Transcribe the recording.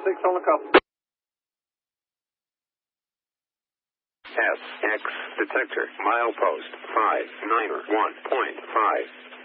6 on the cuff. SX detector, milepost 591.5.